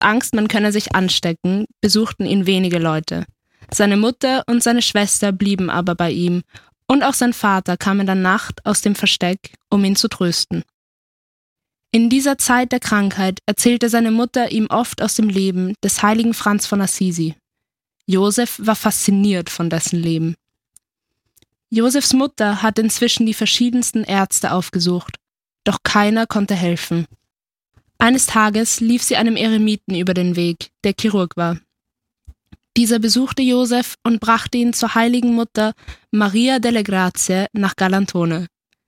Angst, man könne sich anstecken, besuchten ihn wenige Leute. Seine Mutter und seine Schwester blieben aber bei ihm, und auch sein Vater kam in der Nacht aus dem Versteck, um ihn zu trösten. In dieser Zeit der Krankheit erzählte seine Mutter ihm oft aus dem Leben des heiligen Franz von Assisi. Josef war fasziniert von dessen Leben. Josefs Mutter hat inzwischen die verschiedensten Ärzte aufgesucht, doch keiner konnte helfen. Eines Tages lief sie einem Eremiten über den Weg, der Chirurg war. Dieser besuchte Josef und brachte ihn zur heiligen Mutter Maria delle Grazie nach Galantone.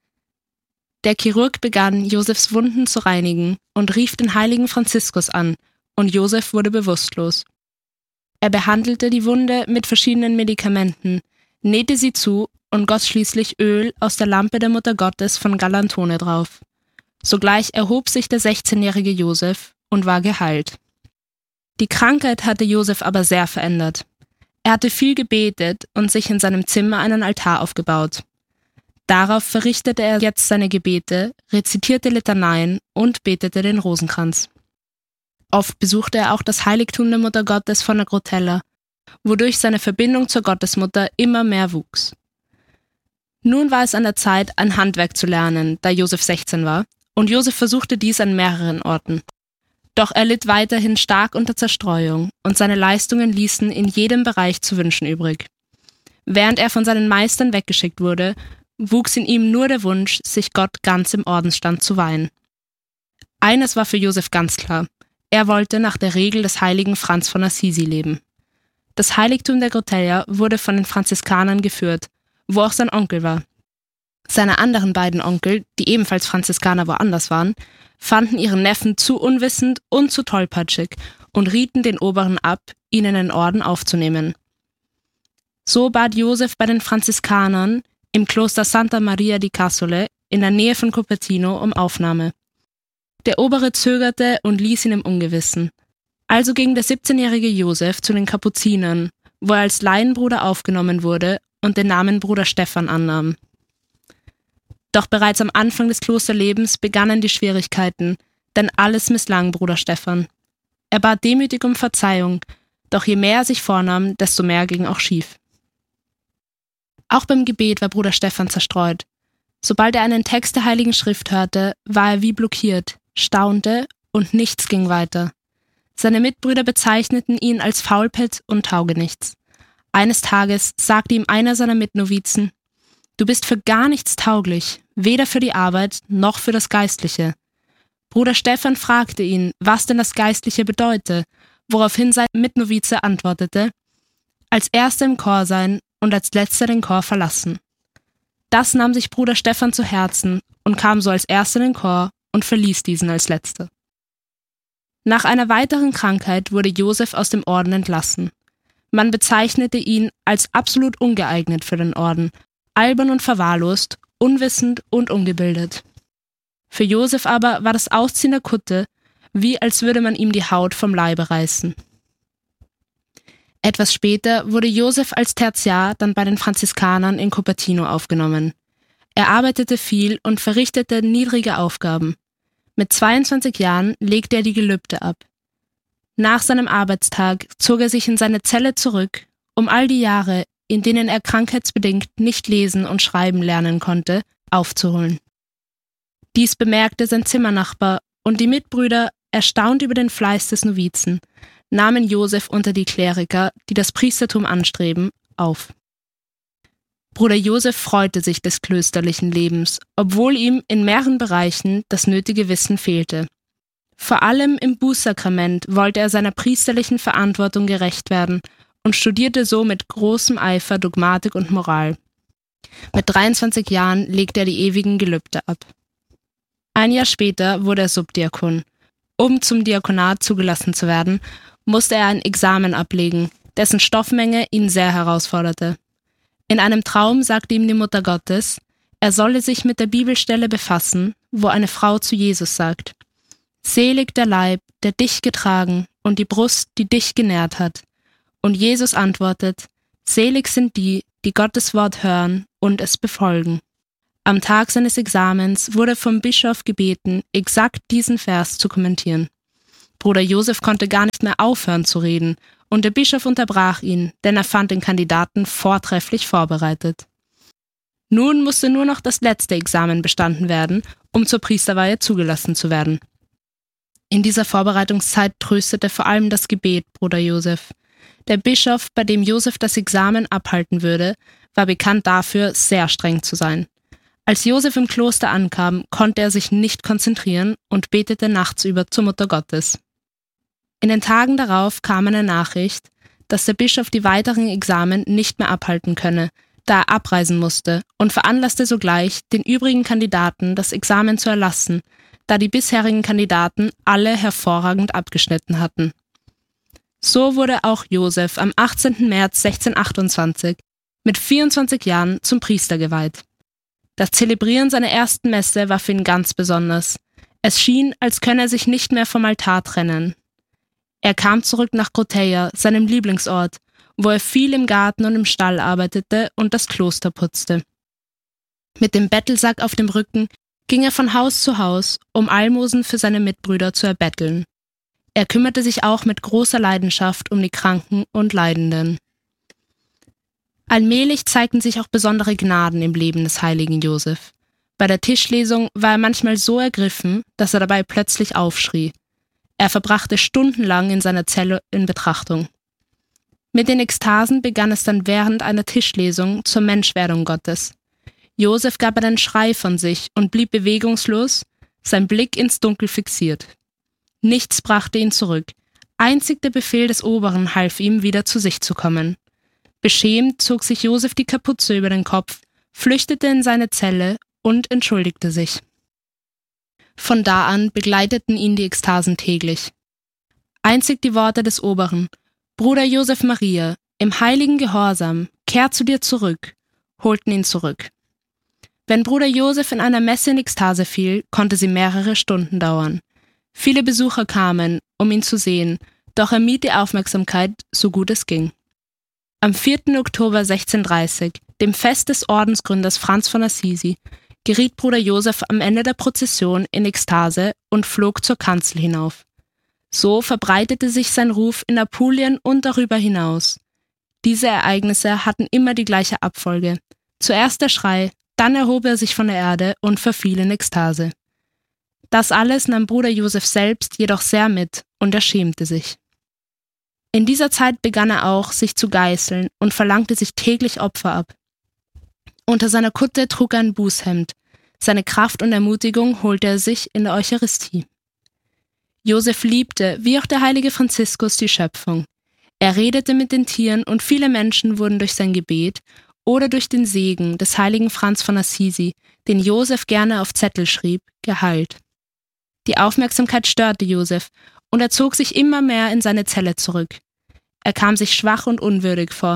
Der Chirurg begann, Josefs Wunden zu reinigen und rief den heiligen Franziskus an, und Josef wurde bewusstlos. Er behandelte die Wunde mit verschiedenen Medikamenten, nähte sie zu und goss schließlich Öl aus der Lampe der Mutter Gottes von Galantone drauf. Sogleich erhob sich der 16-jährige Josef und war geheilt. Die Krankheit hatte Josef aber sehr verändert. Er hatte viel gebetet und sich in seinem Zimmer einen Altar aufgebaut. Darauf verrichtete er jetzt seine Gebete, rezitierte Litaneien und betete den Rosenkranz. Oft besuchte er auch das Heiligtum der Mutter Gottes von der Grotella, wodurch seine Verbindung zur Gottesmutter immer mehr wuchs. Nun war es an der Zeit, ein Handwerk zu lernen, da Josef 16 war, und Josef versuchte dies an mehreren Orten. Doch er litt weiterhin stark unter Zerstreuung, und seine Leistungen ließen in jedem Bereich zu wünschen übrig. Während er von seinen Meistern weggeschickt wurde, wuchs in ihm nur der Wunsch, sich Gott ganz im Ordensstand zu weihen. Eines war für Josef ganz klar: Er wollte nach der Regel des heiligen Franz von Assisi leben. Das Heiligtum der Grotella wurde von den Franziskanern geführt, wo auch sein Onkel war. Seine anderen beiden Onkel, die ebenfalls Franziskaner woanders waren, fanden ihren Neffen zu unwissend und zu tollpatschig und rieten den Oberen ab, ihn in den Orden aufzunehmen. So bat Josef bei den Franziskanern im Kloster Santa Maria di Casole in der Nähe von Cupertino um Aufnahme. Der Obere zögerte und ließ ihn im Ungewissen. Also ging der 17-jährige Josef zu den Kapuzinern, wo er als Laienbruder aufgenommen wurde und den Namen Bruder Stephan annahm. Doch bereits am Anfang des Klosterlebens begannen die Schwierigkeiten, denn alles misslang Bruder Stephan. Er bat demütig um Verzeihung, doch je mehr er sich vornahm, desto mehr ging auch schief. Auch beim Gebet war Bruder Stephan zerstreut. Sobald er einen Text der Heiligen Schrift hörte, war er wie blockiert, staunte und nichts ging weiter. Seine Mitbrüder bezeichneten ihn als Faulpelz und Taugenichts. Eines Tages sagte ihm einer seiner Mitnovizen: »Du bist für gar nichts tauglich, weder für die Arbeit noch für das Geistliche.« Bruder Stephan fragte ihn, was denn das Geistliche bedeute, woraufhin sein Mitnovize antwortete: »Als Erster im Chor sein und als Letzter den Chor verlassen.« Das nahm sich Bruder Stephan zu Herzen und kam so als Erster in den Chor und verließ diesen als Letzter. Nach einer weiteren Krankheit wurde Josef aus dem Orden entlassen. Man bezeichnete ihn als absolut ungeeignet für den Orden, albern und verwahrlost, unwissend und ungebildet. Für Josef aber war das Ausziehen der Kutte, wie als würde man ihm die Haut vom Leibe reißen. Etwas später wurde Josef als Tertiar dann bei den Franziskanern in Cupertino aufgenommen. Er arbeitete viel und verrichtete niedrige Aufgaben. Mit 22 Jahren legte er die Gelübde ab. Nach seinem Arbeitstag zog er sich in seine Zelle zurück, um all die Jahre, in denen er krankheitsbedingt nicht lesen und schreiben lernen konnte, aufzuholen. Dies bemerkte sein Zimmernachbar und die Mitbrüder, erstaunt über den Fleiß des Novizen, nahmen Josef unter die Kleriker, die das Priestertum anstreben, auf. Bruder Josef freute sich des klösterlichen Lebens, obwohl ihm in mehreren Bereichen das nötige Wissen fehlte. Vor allem im Bußsakrament wollte er seiner priesterlichen Verantwortung gerecht werden und studierte so mit großem Eifer Dogmatik und Moral. Mit 23 Jahren legte er die ewigen Gelübde ab. Ein Jahr später wurde er Subdiakon. Um zum Diakonat zugelassen zu werden, musste er ein Examen ablegen, dessen Stoffmenge ihn sehr herausforderte. In einem Traum sagte ihm die Mutter Gottes, er solle sich mit der Bibelstelle befassen, wo eine Frau zu Jesus sagt: »Selig der Leib, der dich getragen, und die Brust, die dich genährt hat.« Und Jesus antwortet: »Selig sind die, die Gottes Wort hören und es befolgen.« Am Tag seines Examens wurde vom Bischof gebeten, exakt diesen Vers zu kommentieren. Bruder Josef konnte gar nicht mehr aufhören zu reden, und der Bischof unterbrach ihn, denn er fand den Kandidaten vortrefflich vorbereitet. Nun musste nur noch das letzte Examen bestanden werden, um zur Priesterweihe zugelassen zu werden. In dieser Vorbereitungszeit tröstete vor allem das Gebet Bruder Josef. Der Bischof, bei dem Josef das Examen abhalten würde, war bekannt dafür, sehr streng zu sein. Als Josef im Kloster ankam, konnte er sich nicht konzentrieren und betete nachts über zur Mutter Gottes. In den Tagen darauf kam eine Nachricht, dass der Bischof die weiteren Examen nicht mehr abhalten könne, da er abreisen musste, und veranlasste sogleich, den übrigen Kandidaten das Examen zu erlassen, da die bisherigen Kandidaten alle hervorragend abgeschnitten hatten. So wurde auch Josef am 18. März 1628 mit 24 Jahren zum Priester geweiht. Das Zelebrieren seiner ersten Messe war für ihn ganz besonders. Es schien, als könne er sich nicht mehr vom Altar trennen. Er kam zurück nach Groteia, seinem Lieblingsort, wo er viel im Garten und im Stall arbeitete und das Kloster putzte. Mit dem Bettelsack auf dem Rücken ging er von Haus zu Haus, um Almosen für seine Mitbrüder zu erbetteln. Er kümmerte sich auch mit großer Leidenschaft um die Kranken und Leidenden. Allmählich zeigten sich auch besondere Gnaden im Leben des heiligen Josef. Bei der Tischlesung war er manchmal so ergriffen, dass er dabei plötzlich aufschrie. Er verbrachte stundenlang in seiner Zelle in Betrachtung. Mit den Ekstasen begann es dann während einer Tischlesung zur Menschwerdung Gottes. Josef gab einen Schrei von sich und blieb bewegungslos, sein Blick ins Dunkel fixiert. Nichts brachte ihn zurück. Einzig der Befehl des Oberen half ihm, wieder zu sich zu kommen. Beschämt zog sich Josef die Kapuze über den Kopf, flüchtete in seine Zelle und entschuldigte sich. Von da an begleiteten ihn die Ekstasen täglich. Einzig die Worte des Oberen: Bruder Josef Maria, im heiligen Gehorsam, kehr zu dir zurück, holten ihn zurück. Wenn Bruder Josef in einer Messe in Ekstase fiel, konnte sie mehrere Stunden dauern. Viele Besucher kamen, um ihn zu sehen, doch er mied die Aufmerksamkeit, so gut es ging. Am 4. Oktober 1630, dem Fest des Ordensgründers Franz von Assisi, geriet Bruder Josef am Ende der Prozession in Ekstase und flog zur Kanzel hinauf. So verbreitete sich sein Ruf in Apulien und darüber hinaus. Diese Ereignisse hatten immer die gleiche Abfolge. Zuerst der Schrei, dann erhob er sich von der Erde und verfiel in Ekstase. Das alles nahm Bruder Josef selbst jedoch sehr mit und er schämte sich. In dieser Zeit begann er auch, sich zu geißeln und verlangte sich täglich Opfer ab. Unter seiner Kutte trug er ein Bußhemd. Seine Kraft und Ermutigung holte er sich in der Eucharistie. Josef liebte, wie auch der heilige Franziskus, die Schöpfung. Er redete mit den Tieren und viele Menschen wurden durch sein Gebet oder durch den Segen des heiligen Franz von Assisi, den Josef gerne auf Zettel schrieb, geheilt. Die Aufmerksamkeit störte Josef und er zog sich immer mehr in seine Zelle zurück. Er kam sich schwach und unwürdig vor.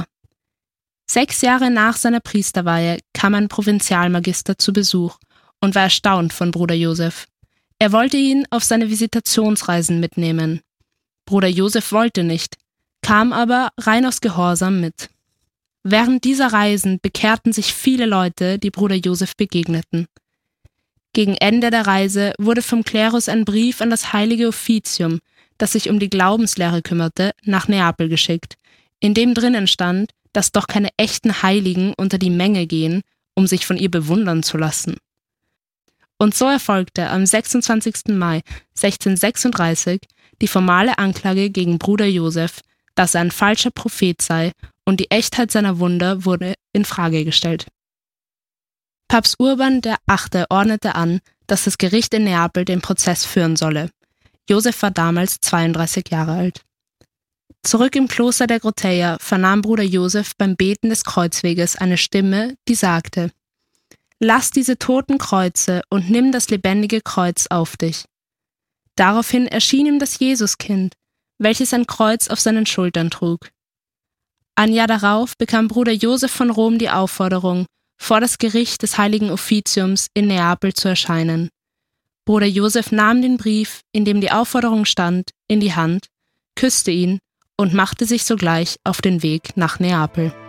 6 Jahre nach seiner Priesterweihe kam ein Provinzialmagister zu Besuch und war erstaunt von Bruder Josef. Er wollte ihn auf seine Visitationsreisen mitnehmen. Bruder Josef wollte nicht, kam aber rein aus Gehorsam mit. Während dieser Reisen bekehrten sich viele Leute, die Bruder Josef begegneten. Gegen Ende der Reise wurde vom Klerus ein Brief an das heilige Offizium, das sich um die Glaubenslehre kümmerte, nach Neapel geschickt, in dem drinnen stand, dass doch keine echten Heiligen unter die Menge gehen, um sich von ihr bewundern zu lassen. Und so erfolgte am 26. Mai 1636 die formale Anklage gegen Bruder Josef, dass er ein falscher Prophet sei, und die Echtheit seiner Wunder wurde in Frage gestellt. Papst Urban VIII. Ordnete an, dass das Gericht in Neapel den Prozess führen solle. Josef war damals 32 Jahre alt. Zurück im Kloster der Groteia vernahm Bruder Josef beim Beten des Kreuzweges eine Stimme, die sagte: Lass diese toten Kreuze und nimm das lebendige Kreuz auf dich. Daraufhin erschien ihm das Jesuskind, welches ein Kreuz auf seinen Schultern trug. Ein Jahr darauf bekam Bruder Josef von Rom die Aufforderung, vor das Gericht des heiligen Offiziums in Neapel zu erscheinen. Bruder Josef nahm den Brief, in dem die Aufforderung stand, in die Hand, küsste ihn und machte sich sogleich auf den Weg nach Neapel.